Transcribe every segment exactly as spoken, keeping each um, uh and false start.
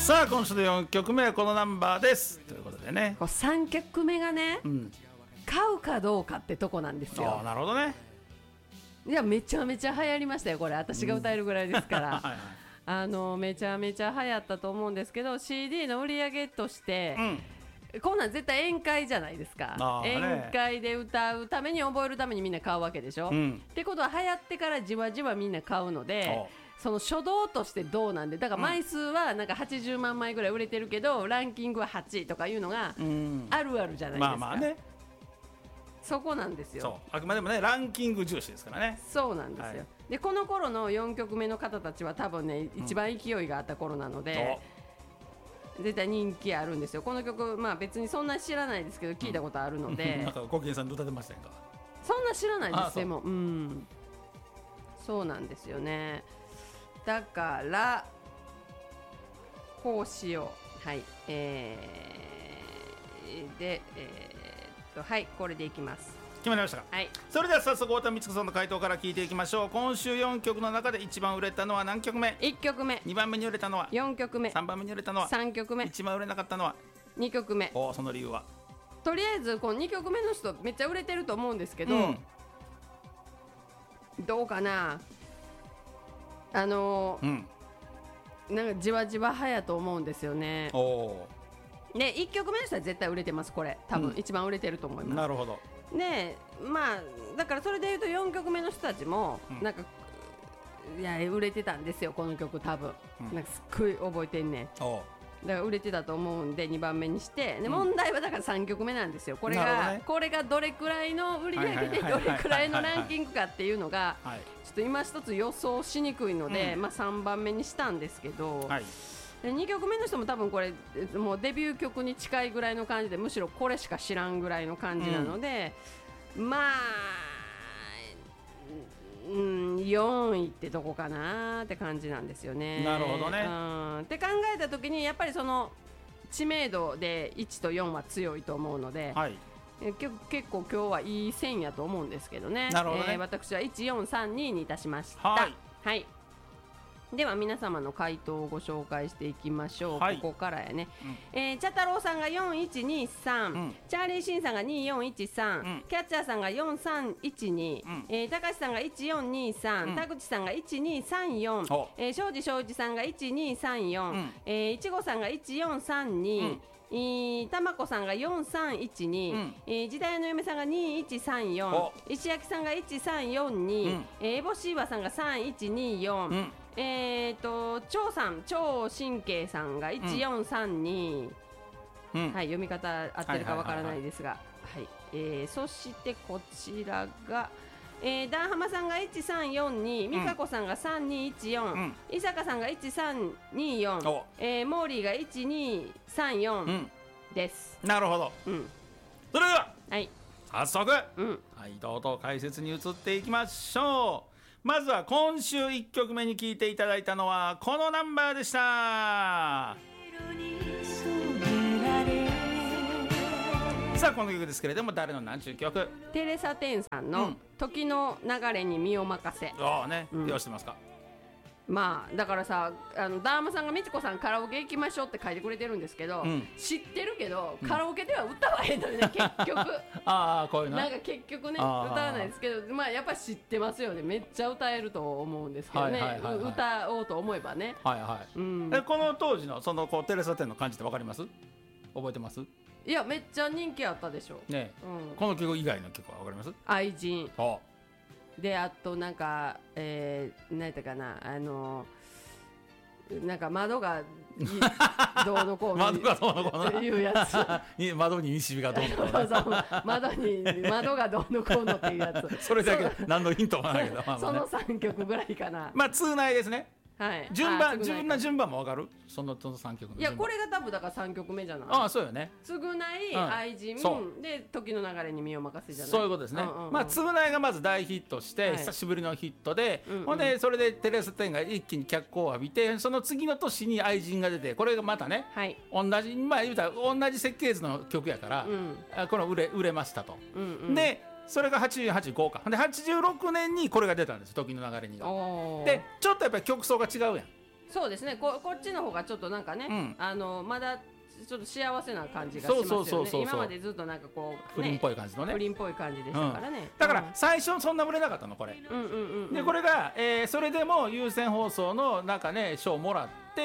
さあ今週のよんきょくめはこのナンバーですということでね、 こうさんきょくめがね、うん、買うかどうかってとこなんですよ。 あ、なるほどね。 いやめちゃめちゃ流行りましたよこれ、私が歌えるぐらいですから、うんはいはい、あのめちゃめちゃ流行ったと思うんですけど シーディー の売り上げとして、うん、こんなん絶対宴会じゃないですか、ね、宴会で歌うために覚えるためにみんな買うわけでしょ、うん、ってことは流行ってからじわじわみんな買うので、その初動としてどうなんで、だから枚数はなんかはちじゅうまんまいぐらい売れてるけど、うん、ランキングははちいとかいうのがあるあるじゃないですか、まあまあね、そこなんですよ。 そうあくまでもねランキング重視ですからね。 そうなんですよ、はい、でこの頃のよんきょくめの方たちは多分ね一番勢いがあった頃なので、うん、絶対人気あるんですよこの曲。まあ別にそんな知らないですけど聞いたことあるので、うん、 なんかごきんさんで歌ってましたか。 そんな知らないです。でもうんそうなんですよね。だからこうしよう。はい、えー、で、えー、っとはいこれでいきます。 決まりましたか。はい、それでは早速太田光子さんの回答から聞いていきましょう。今週よんきょくの中で一番売れたのは何曲目？ いっきょくめ。 にばんめに売れたのはよんきょくめ。 さんばんめに売れたのはさんきょくめ。 一番売れなかったのはにきょくめ。 おその理由は？ とりあえずこのにきょくめの人めっちゃ売れてると思うんですけど、うん、どうかな、あのーうんなんかじわじわはやと思うんですよね。おでいっきょくめの人は絶対売れてます。これ多分一番売れてると思います、うん、 なるほど。 でまあだからそれでいうとよんきょくめの人たちも、うん、なんかいや売れてたんですよこの曲多分、うん、なんかすっごい覚えてんねん。だから売れてたと思うんでにばんめにしてで問題はだからさんきょくめなんですよ。これが、ね、これがどれくらいの売り上げでどれくらいのランキングかっていうのが、はいちょっと今一つ予想しにくいので、うんまあ、さんばんめにしたんですけど、はい、でにきょくめの人も多分これもうデビュー曲に近いぐらいの感じでむしろこれしか知らんぐらいの感じなので、うん、まあ、うん、よんいってどこかなって感じなんですよね。 なるほどね、 うん、って考えた時にやっぱりその知名度でいちとよんは強いと思うので、はいえ結構今日はいい線やと思うんですけどね。 なるほどね、 えー、私はいちよんさんににいたしました。はい、はい、では皆様の回答をご紹介していきましょう、はい、ここからやね、うんえー、茶太郎さんがよんいちにさん、うん、チャーリーシンさんがによんいちさん、うん、キャッチャーさんがよんさんいちに、うんえー、高橋さんがいちよんにさん、うん、田口さんがいちにさんよん、えー、庄司庄司さんがいちにさんよん、うんえー、いちごさんがいちよんさんに、うんえー、たまこさんがよんさんいちに、うんえー、時代の嫁さんがにいちさんよん、石焼さんがいちさんよんに、うんえー、エボシーワさんがさんいちによん、うんえーと張さん張神経さんがいちよんさんに、うんはい、読み方合ってるかわからないですが、はいはいえー、そしてこちらがえー、ダンハマさんがいちさんよんに、美香子さんがさんにいちよん、うん、伊坂さんがいちさんによん、えー、モーリーがいちにさんよんです、 うん、なるほど、うん、それでは、 はい、 早速、うんはい、とうとう解説に移っていきましょう。まずは今週いっきょくめに聴いていただいたのはこのナンバーでした。さあこの曲ですけれども誰の何ちゅう曲？ テレサ・テンさんの時の流れに身を任せ。 ああね、うん、よろしてますか。 まあだからさあのダーマさんがみちこさんカラオケ行きましょうって書いてくれてるんですけど、うん、知ってるけどカラオケでは歌わへんのよね、うん、結局ああこういうのなんか結局ね歌わないですけどまあやっぱ知ってますよね。めっちゃ歌えると思うんですけどね、はいはいはいはい、歌おうと思えばね、 はいはいうん、えこの当時のそのこうテレサテンの感じって分かります？覚えてます？ いやめっちゃ人気あったでしょ、ねうん、この曲以外の曲は分かります？ 愛人であとなんか、えー、何やったかなあのなんか窓がどうのこうの窓がどうのこうのいうやつ窓に西日がどうのこうの窓に窓がどうのこうのっていうやつそれだけ何のヒントもないけどまあまあ、ね、そのさんきょくぐらいかな。 まあ通内ですね。はい、順番自分の順番も分かる？そのそのさんきょくのいやこれが多分だからさんきょくめじゃない？ ああそうよね。 償い、うん、愛人で時の流れに身を任せじゃない？ そういうことですね、うんうんうん、まあ償いがまず大ヒットして、はい、久しぶりのヒットで、うんうん、ほんでそれでテレサテンが一気に脚光を浴びてその次の年に愛人が出てこれがまたね、はい、同じまあ言うたら同じ設計図の曲やから、うん、この売れ売れましたと、うんうん、でそれがはちじゅうはち、ごかではちじゅうろくねんにこれが出たんです時の流れにがでちょっとやっぱり曲奏が違うやんそうですね、 こ, こっちの方がちょっとなんかね、うん、あのまだちょっと幸せな感じがしますよね。今までずっとなんかこう、ね、 不倫っぽい感じのね、 不倫っぽい感じでしたからね、うん、 だから最初そんな売れなかったのこれ、うんうんうんうん、でこれが、えー、それでも有線放送のなんかね賞をもらって、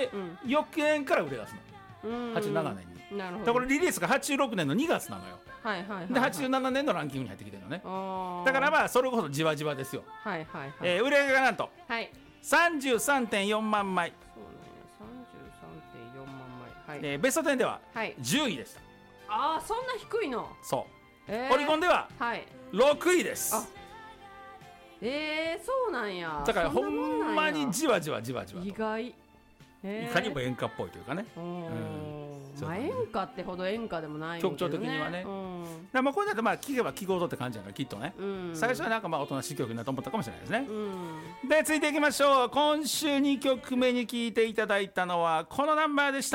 うん、翌年から売れ出すの、はちじゅうななねんに。なるほど。これリリースがはちじゅうろくねんのにがつなのよ。はいはいはいはい、ではちじゅうななねんのランキングに入ってきてるのね。だからまあそれこそじわじわですよ。はいはいはい、えー、売り上げがなんと、はい、さんじゅうさんてんよんまんまい。そうなんや、さんじゅうさんてんよんまんまい、はい、えー、ベストじゅうではじゅういでした、 はい、ああそんな低いの。 そう、えー、オリコンではろくいです、はい、 えー、そうなんや。 だからほんまにじわじわじわじわと、 意外、えー、 いかにも演歌っぽいというかね、うん、 まあ、演歌ってほど演歌でもないんだけどね、 曲調的にはね、うん、だまあこれだとまあ聴けば聴くほどって感じなのきっとね、うん、最初はなんかまあおとなしい曲だと思ったかもしれないですね、うん、で続いていきましょう。今週にきょくめに聴いていただいたのはこのナンバーでした。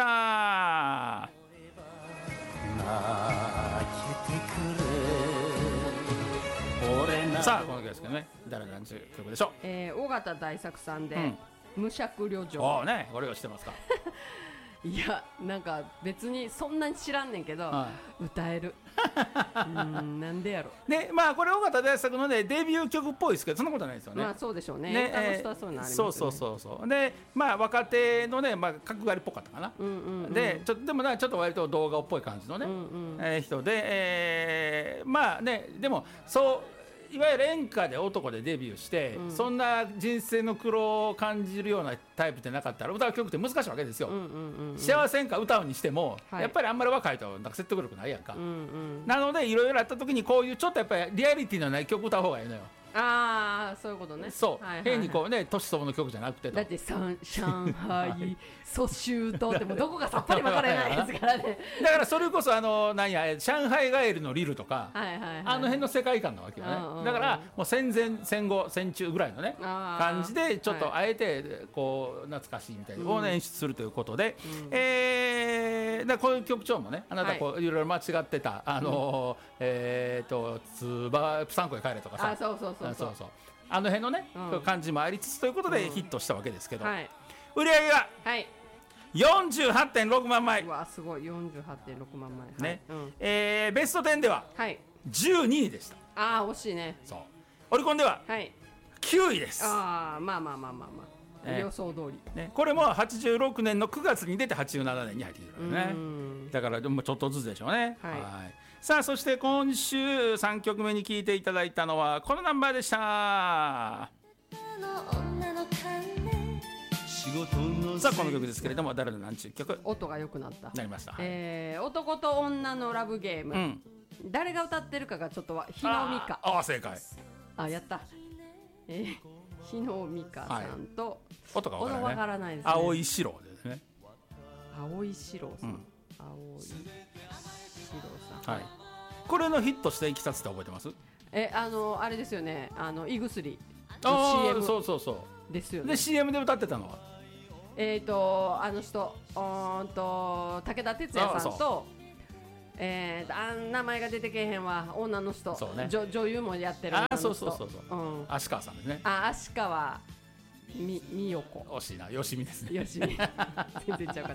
さあこの曲ですけどね、誰の曲でしょう。 えー、尾形大作さんで、うん、無酌旅情。 おね、これを知ってますか。 いやなんか別にそんなに知らんねんけど、はい、歌えるうんなんでやろ。 でまあこれ尾形大作のねデビュー曲っぽいですけどそんなことないですよね。 まあそうでしょうね。ね、えー、人はそういうのありますよね。 そうそうそうそう。でまあ若手のね、まあ、角刈りっぽかったかな、うんうんうん、でちょでもなちょっと割と動画っぽい感じのね、うんうん、えー、人で、えー、まあねでもそういわゆる演歌で男でデビューして、うん、そんな人生の苦労を感じるようなタイプでなかったら歌う曲って難しいわけですよ、うんうんうんうん、幸せ演歌歌うにしても、はい、やっぱりあんまり若いとなんか説得力ないやんか、うんうん、なのでいろいろあった時にこういうちょっとやっぱりリアリティのない曲歌う方がいいのよ。 ああそういうことね。 そう、はいはいはい、変にこうね年相応の曲じゃなくてだって上海蘇州とってもどこかさっぱり分からないですからね。 だからそれこそあの何や上海ガエルのリルとか、はいはいはい、あの辺の世界観なわけよね。だからもう戦前戦後戦中ぐらいのね感じでちょっとあえてこう懐かしいみたいなを、ね、演出するということで、うん、えー、だこういう曲調もねあなたこう、はい、いろいろ間違ってたあの、うん、えーとつばプサンコへ帰れとかさ、 あそうそうそうそうそうあの辺のね、うん、感じもありつつということでヒットしたわけですけど、うんはい、売り上げが よんじゅうはってんろくまんまい。 うわすごい よんじゅうはってんろくまんまい、 ね、はい、うん、えー、ベストじゅうではじゅうにいでした、 はい、ああ惜しいね。 そうオリコンではきゅういです、 はい、ああまあまあまあまあまあ、ね、予想通り、 ね、これもはちじゅうろくねんのくがつに出てはちじゅうななねんに入ってきてるからね。だからでもちょっとずつでしょうね。はい、はい。さあそして今週さんきょくめに聴いていただいたのはこのナンバーでした。さあこの曲ですけれども誰の何ちゅう曲。 音が良くなったなりました、 えー、男と女のラブゲーム、うん、誰が歌ってるかがちょっとは日野美香。 ああ正解。 あやった、えー、日野美香さんと、はい、 音がわからない、ね、 からないですね。 青井四郎ですね。 青井四郎さん、うん、青井四郎さん、はい、 これのヒットしたいきさつって覚えてます？ えあのあれですよね、あの胃薬の シーエム そうそうそうですよね。 で シーエム で歌ってたのはえーとあの人おんと武田鉄矢さんとえー、あ名前が出てけえへんわ女の人、ね、女, 女優もやってる女の人。あそうそうそうそう、うん、 芦川さんですね。 あ芦川みみよこ。 惜しいな、よしみですね。 よしみ全然ちゃうかった、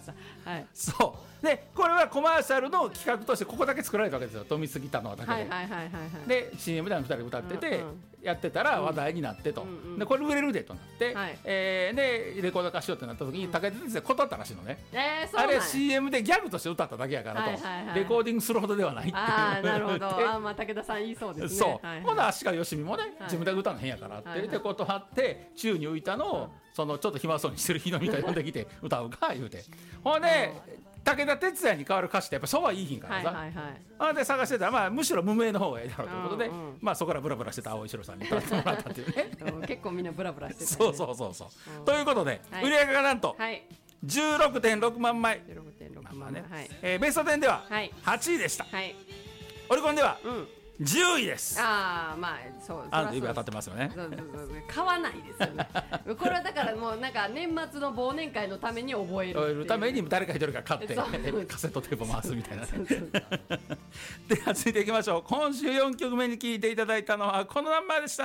はい、 そうでこれはコマーシャルの企画としてここだけ作られたわけですよ、富杉田のだけで、はいはいはいはい、はい、で シーエム でふたり歌ってて、うんうん、やってたら話題になってと、うんうん、でこれ売れるでとなって、はい、えー、でレコード化しようってなった時に武田鉄矢断ったらしいのね、えー、そうなんや。あれ シーエム でギャグとして歌っただけやからと、はいはいはい、レコーディングするほどではないっていう。 あなるほどあ、まあ、武田さん言いそうですね。 そう、はいはい、ほな足利よしみもね、はい、自分で歌うの変やからって、はいはい、で断って宙に浮いたのを、うん、そのちょっと暇そうにしてる日のみたいに呼んできて歌うか言うてほんで武田鉄矢に変わる歌詞ってやっぱそうはいいひんからさ、はいはいはい、で探してたら、まあ、むしろ無名の方がいいだろうということで、うんうん、まあ、そこからブラブラしてた青井四郎さんに歌ってもらったっていうね結構みんなブラブラしてた、ね、 そうそうそうそう、うん、ということで、はい、売り上げがなんと、はい、じゅうろくてんろくまんまい、じゅうろくてんろくまんまい、ね、はい、えー、ベストじゅうでははちいでした、はい、オリコンでは、うん、じゅういです。ああまあそうあ指当たってますよね。 そうそうそう買わないですよねこれはだからもうなんか年末の忘年会のために覚える覚えるために誰か一人が買ってカセットテープ回すみたいなねでは続いていきましょう。今週よんきょくめに聴いていただいたのはこのナンバーでした。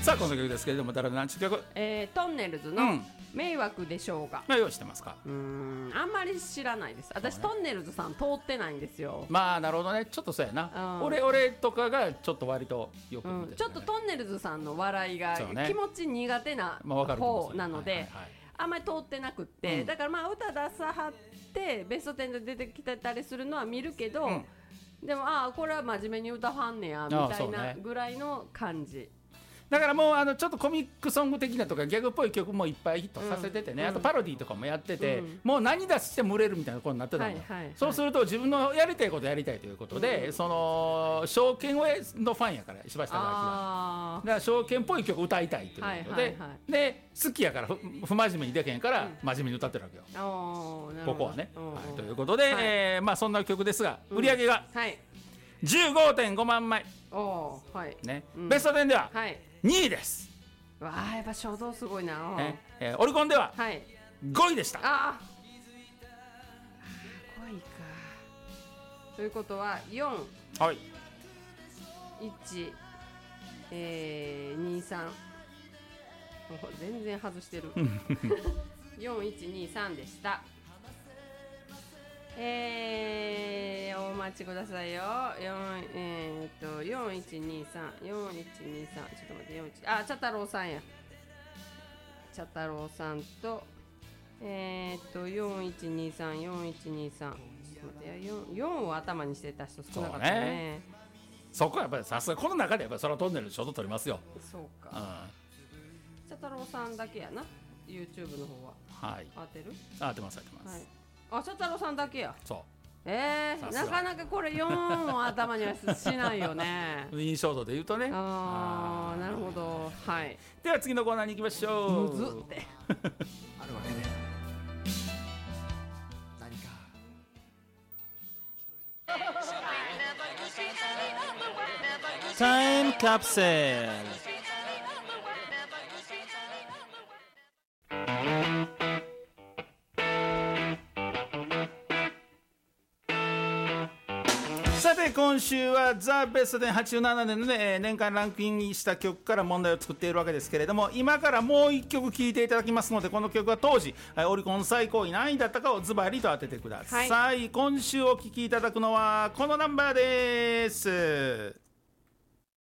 さあこの曲ですけれども、誰の何ちゅう曲？ えー、トンネルズの迷惑でしょうが。 用意してますか？ うーん、あんまり知らないです。私、ね、トンネルズさん通ってないんですよ。 まあなるほどね、ちょっとそうやな、うん、俺俺とかがちょっと割とよく見てる、ね、うん、ちょっとトンネルズさんの笑いが気持ち苦手な方なので、あんまり通ってなくって、うん、だからまあ歌出さはってベストテンで出てきてたりするのは見るけど、うん、でもああこれは真面目に歌はんねやみたいなぐらいの感じ。 だからもうあのちょっとコミックソング的なとかギャグっぽい曲もいっぱいヒットさせててね、うん、あとパロディとかもやってて、うん、もう何出しても売れるみたいなことになってたのよ、はいはいはい、そうすると自分のやりたいことやりたいということで、うん、その証券のファンやから石橋貴明がだから証券っぽい曲歌いたいということで、はいはいはい、で好きやから 不, 不真面目にでけへんから真面目に歌ってるわけよ、うん、ここはね、はい、ということで、はい、えーまあ、そんな曲ですが売り上げが じゅうごてんごまんまい、はいね、うん、ベストテンでは、はい、にいです。 わあ、やっぱ衝動すごいな、 ねえー、オリコンではごいでした、はい、ああごいか。ということはよん、 はい、 いち、えー、に、さん全然外してるよん、いち、に、さんでした。えー、お待ちくださいよ。よん、えー、っとよんいちにさんよんいちにさんちょっと待ってよんいちあ茶太郎さんや。茶太郎さんとえー、っとよんいちにさんよんいちにさんちょっと待って 4, よんを頭にしてた人少なかったね。ね、 そこはやっぱりさすがこの中でやっぱりそれはトンネルでショート取りますよ。 そうか、うん、茶太郎さんだけやな YouTube の方は。はい、当てる？ 当てます当てます、はい。 あ、茶太郎さんだけや。 そう。 えー、なかなかこれよんを頭にはしないよね印象度で言うとね。 ああ、なるほど。はい。 では次のコーナーに行きましょう。 むずってあるわけで何かタイムカプセル。さて今週はザ・ベストテンはちじゅうななねんの、ね、年間ランクインした曲から問題を作っているわけですけれども、今からもういっきょく聴いていただきますので、この曲は当時オリコン最高位何位だったかをズバリと当ててください、はい、今週お聴きいただくのはこのナンバーです。